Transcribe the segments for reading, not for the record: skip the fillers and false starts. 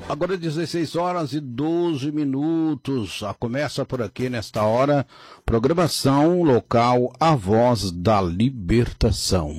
Agora 16 horas e 12 minutos. Começa por aqui nesta hora, programação local A Voz da Libertação.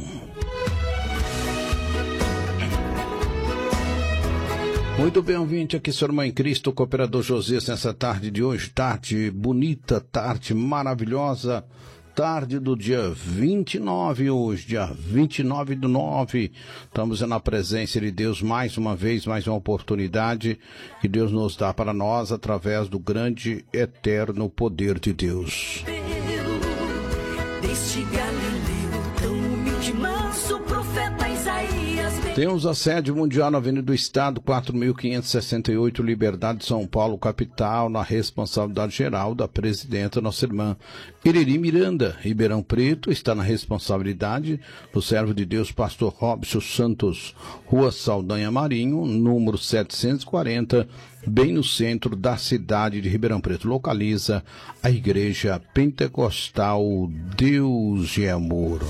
Muito bem, ouvinte, aqui seu irmão em Cristo, o cooperador Josias, nessa tarde de hoje, tarde bonita, tarde maravilhosa, tarde do dia 29 hoje, dia 29/9, estamos na presença de Deus mais uma vez, mais uma oportunidade que Deus nos dá para nós através do grande, eterno poder de Deus. Deste Galileu, tão humilde, manso, profeta Isaías. Temos a sede mundial na Avenida do Estado, 4.568, Liberdade, São Paulo, capital, na responsabilidade geral da presidenta, nossa irmã Ireri Miranda. Ribeirão Preto está na responsabilidade do servo de Deus, pastor Robson Santos, Rua Saldanha Marinho, número 740, bem no centro da cidade de Ribeirão Preto. Localiza a Igreja Pentecostal Deus e Amor.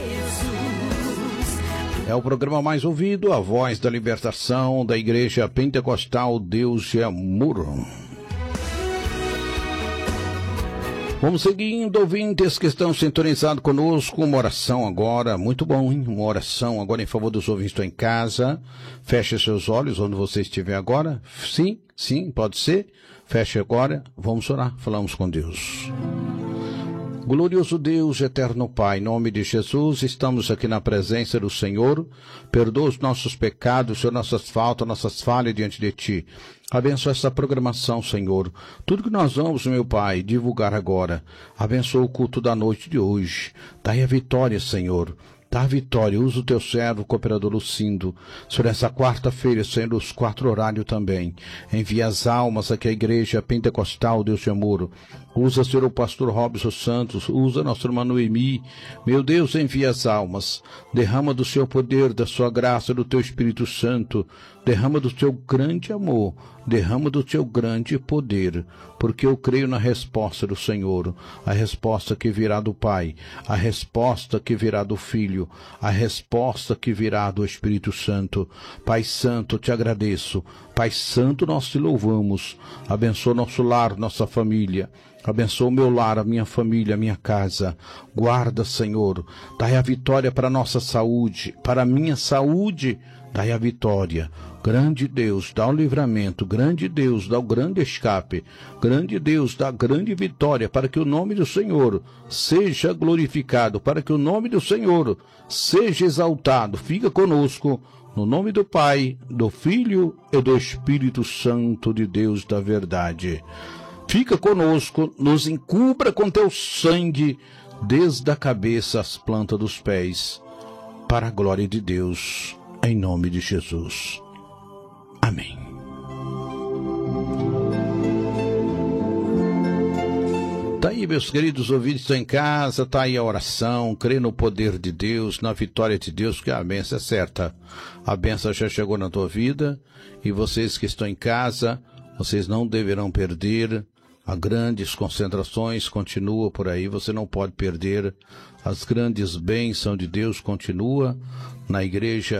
É o programa mais ouvido, a voz da libertação da Igreja Pentecostal Deus e Amor. Vamos seguindo, ouvintes que estão sintonizados conosco, uma oração agora, muito bom, hein? Uma oração agora em favor dos ouvintes que estão em casa. Feche seus olhos onde você estiver agora. Sim, pode ser. Feche agora, vamos orar, falamos com Deus. Glorioso Deus, eterno Pai, em nome de Jesus, estamos aqui na presença do Senhor. Perdoa os nossos pecados, Senhor, nossas faltas, nossas falhas diante de Ti. Abençoa essa programação, Senhor. Tudo que nós vamos, meu Pai, divulgar agora. Abençoa o culto da noite de hoje. Dai a vitória, Senhor. Dá a vitória, usa o teu servo, o cooperador Lucindo, Senhor, essa quarta-feira, sendo os 4 horários também. Envia as almas aqui à Igreja Pentecostal, Deus de Amor. Usa, Senhor, o pastor Robson Santos, usa nosso irmão Noemi. Meu Deus, envia as almas. Derrama do seu poder, da sua graça, do teu Espírito Santo. Derrama do teu grande amor. Derrama do teu grande poder. Porque eu creio na resposta do Senhor. A resposta que virá do Pai. A resposta que virá do Filho. A resposta que virá do Espírito Santo. Pai Santo, te agradeço. Pai Santo, nós te louvamos. Abençoa nosso lar, nossa família. Abençoa o meu lar, a minha família, a minha casa. Guarda, Senhor. Dai a vitória para a nossa saúde, para a minha saúde. Dai a vitória. Grande Deus, dá o livramento. Grande Deus, dá o grande escape. Grande Deus, dá a grande vitória, para que o nome do Senhor seja glorificado, para que o nome do Senhor seja exaltado. Fica conosco, no nome do Pai, do Filho e do Espírito Santo de Deus da verdade. Fica conosco, nos encubra com teu sangue, desde a cabeça às plantas dos pés, para a glória de Deus, em nome de Jesus. Amém. Tá aí, meus queridos ouvintes, estão em casa, tá aí a oração, crê no poder de Deus, na vitória de Deus, que a bênção é certa. A bênção já chegou na tua vida, e vocês que estão em casa, vocês não deverão perder. As grandes concentrações continuam por aí, você não pode perder. As grandes bênçãos de Deus continuam na Igreja